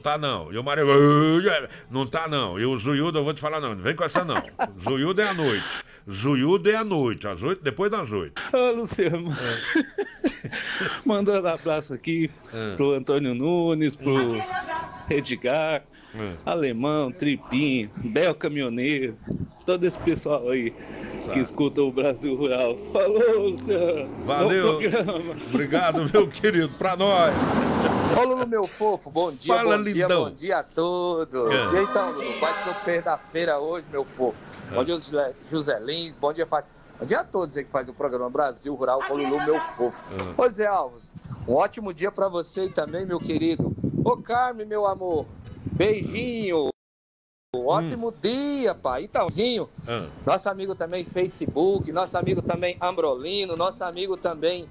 tá não. E o Maria, não tá não. E o Zuiudo, eu vou te falar não, não vem com essa não. Zuiudo é à noite. Zuiudo é à noite, às 8, depois das 8. Ô, Luciano, mandando abraço aqui pro Antônio Nunes, pro Edgar, Alemão, Tripinho, Bel Caminhoneiro, todo esse pessoal aí que escuta o Brasil Rural. Falou, Luciano. Valeu. Obrigado, meu querido, pra nós. Ô, Lulu, meu fofo, bom dia, Fala, bom lindão. dia, bom dia a todos. E então, Lulu, quase que eu perdo a feira hoje, meu fofo. Bom dia, José Lins, bom dia, bom dia a todos aí que fazem o programa Brasil Rural com o Lulu, meu fofo. Ô, Zé Alves, um ótimo dia pra você e também, meu querido. Ô, Carmen, meu amor, beijinho. Ótimo dia, pai. Itãozinho, nosso amigo também Facebook, nosso amigo também Ambrolino, nosso amigo também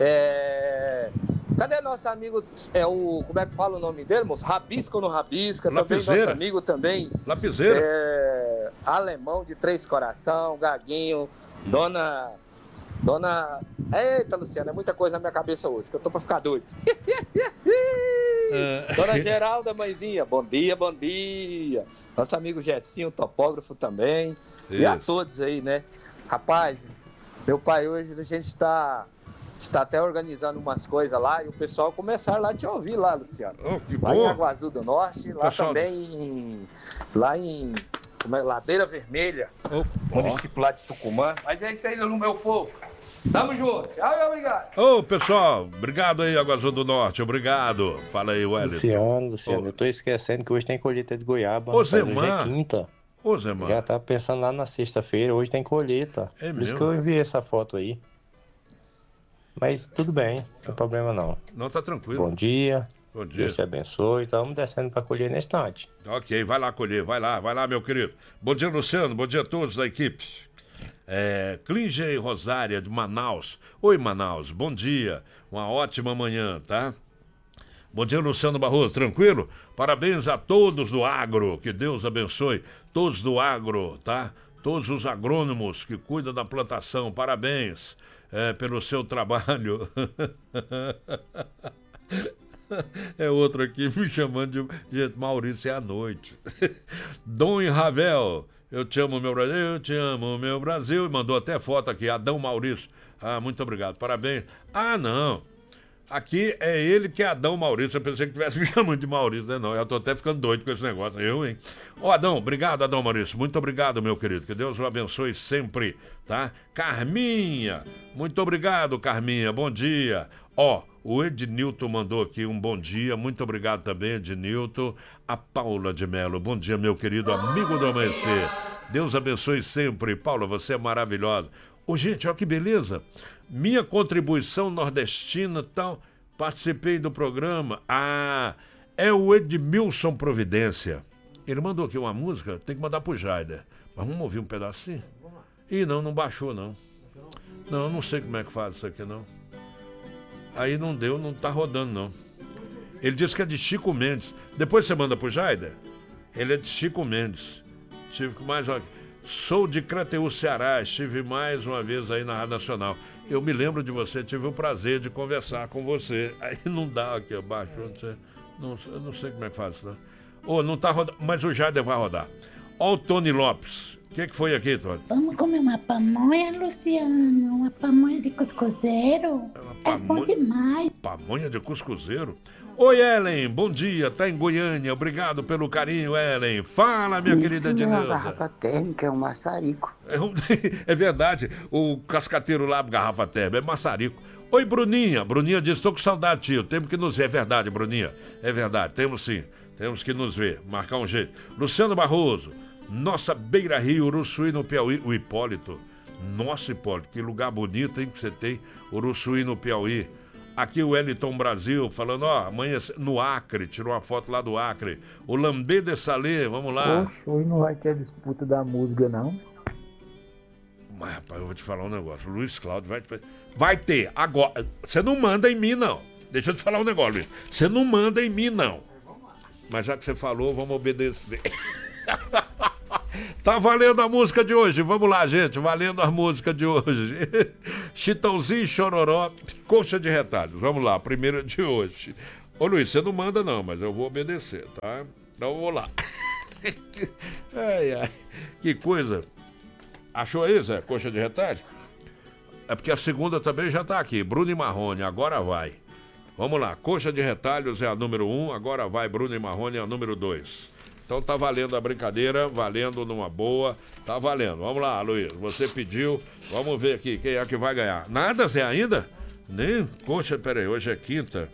Cadê nosso amigo, como é que fala o nome dele, moço? Rabisca ou não rabisca? Lapiseira. Também nosso amigo também. Lapiseira. Alemão de Três Coração, Gaguinho, Dona... Eita, Luciano, é muita coisa na minha cabeça hoje, que eu tô pra ficar doido. Dona Geralda, mãezinha, bom dia, bom dia. Nosso amigo Gessinho, topógrafo também. E a todos aí, né? Rapaz, meu pai, hoje a gente está até organizando umas coisas lá e o pessoal começar lá a te ouvir lá, Luciano. Que lá bom. em Água Azul do Norte, lá Pessoal... também lá em Ladeira Vermelha, município lá de Tucumã. Mas é isso aí, Lulu, meu fofo. Tamo junto. Tchau e obrigado. Ô, pessoal, obrigado aí, Água Azul do Norte, obrigado. Fala aí, Wellington. Luciano, eu tô esquecendo que hoje tem colheita de goiaba. Ô, Hoje é Zemar. quinta. Ô, Zemar. Já tá pensando lá na sexta-feira, hoje tem colheita. É Por isso mesmo? que eu enviei essa foto aí. Mas tudo bem, não tem problema não. Não, tá tranquilo. Bom dia. Bom dia. Deus te abençoe. Estamos descendo para colher nesse instante. Ok, vai lá colher, vai lá, meu querido. Bom dia, Luciano, bom dia a todos da equipe. Clinge Rosária, de Manaus. Oi, Manaus, bom dia. Uma ótima manhã, tá? Bom dia, Luciano Barroso, tranquilo? Parabéns a todos do agro, que Deus abençoe. Todos do agro, tá? Todos os agrônomos que cuidam da plantação, parabéns pelo seu trabalho. É outro aqui me chamando de Maurício, é à noite. Dom e Ravel, eu te amo, meu Brasil, eu te amo, meu Brasil. E mandou até foto aqui, Adão Maurício. Ah, muito obrigado, parabéns. Ah, não. Aqui é ele que é Adão Maurício. Eu pensei que tivesse me chamando de Maurício, né? Não, eu tô até ficando doido com esse negócio. Eu, hein? Ó, Adão, obrigado, Adão Maurício. Muito obrigado, meu querido. Que Deus o abençoe sempre, tá? Carminha, muito obrigado, Carminha. Bom dia. Ó, o Ednilton mandou aqui um bom dia. Muito obrigado também, Ednilton. A Paula de Mello. Bom dia, meu querido amigo do amanhecer. Deus abençoe sempre. Paula, você é maravilhosa. Ô, gente, olha que beleza. Minha contribuição nordestina, tal. Participei do programa. Ah, é o Edmilson Providência. Ele mandou aqui uma música, tem que mandar pro Jaider. Mas vamos ouvir um pedacinho? Ih, não baixou, não. Não, não sei como é que faz isso aqui, não. Aí não deu, não tá rodando, não. Ele disse que é de Chico Mendes. Depois você manda pro Jaider? Ele é de Chico Mendes. Tive mais uma... Sou de Crateús, Ceará. Estive mais uma vez aí na Rádio Nacional. Eu me lembro de você, tive o prazer de conversar com você. Aí não dá aqui, baixou, eu não sei como é que faz isso, não. Ô, não tá rodando, mas o Jaider vai rodar. Ó o Tony Lopes. O que foi aqui, Tony? Vamos comer uma pamonha, Luciano? Uma pamonha de cuscuzeiro? É bom demais. Pamonha de cuscuzeiro? Oi, Ellen, bom dia, tá em Goiânia. Obrigado pelo carinho, Ellen. Fala, minha querida Edneuza. Isso não é uma garrafa térmica, é um maçarico. É verdade, o cascateiro lá, garrafa térmica, é maçarico. Oi, Bruninha. Bruninha disse, estou com saudade, tio. Temos que nos ver. É verdade, Bruninha. É verdade, temos sim. Temos que nos ver, marcar um jeito. Luciano Barroso, nossa Beira Rio, Uruçuí no Piauí. O Hipólito. Nossa, Hipólito, que lugar bonito, hein, que você tem. Uruçuí no Piauí. Aqui o Wellington Brasil falando, ó, amanhã no Acre, tirou uma foto lá do Acre. O Lambê de Salê, vamos lá. Poxa, hoje não vai ter disputa da música, não? Mas, rapaz, eu vou te falar um negócio. O Luiz Cláudio vai ter. Agora, você não manda em mim, não. Deixa eu te falar um negócio, Luiz. Você não manda em mim, não. Mas já que você falou, vamos obedecer. Tá valendo a música de hoje. Vamos lá, gente. Valendo a música de hoje. Chitãozinho e Chororó, Coxa de Retalhos. Vamos lá, a primeira de hoje. Ô Luiz, você não manda não, mas eu vou obedecer, tá? Então eu vou lá. Ai, ai. Que coisa. Achou aí, Zé? Coxa de retalho? É porque a segunda também já tá aqui. Bruno e Marrone, agora vai. Vamos lá. Coxa de retalhos é a número 1, agora vai Bruno e Marrone é a número 2. Então tá valendo a brincadeira, valendo numa boa, tá valendo. Vamos lá, Luiz, você pediu, vamos ver aqui quem é que vai ganhar. Nada, Zé, ainda? Nem? Coxa, peraí, hoje é quinta.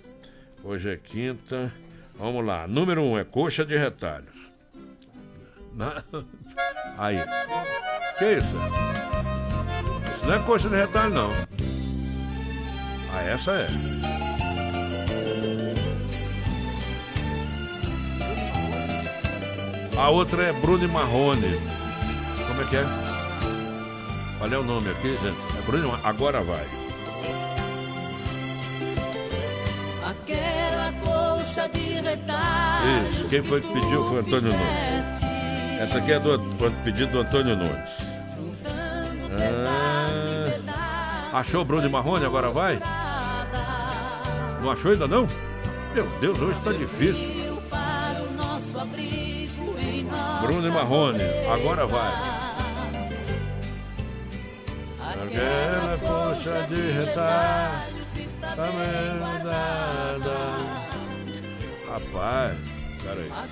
Vamos lá, número 1 é coxa de retalhos. Aí. Que isso? Isso não é coxa de retalho, não. Ah, essa é. A outra é Bruno e Marrone. Como é que é? Qual é o nome aqui, gente? É Bruno e Marrone. Agora vai. Aquela coxa de retalhos. Isso, quem foi que pediu foi o Antônio Nunes. Essa aqui é do pedido do Antônio Nunes. Achou Bruno e Marrone? Agora vai? Não achou ainda não? Meu Deus, hoje tá difícil. Bruno e Marrone, agora vai. Aquela coxa de retalhos. Rapaz, peraí.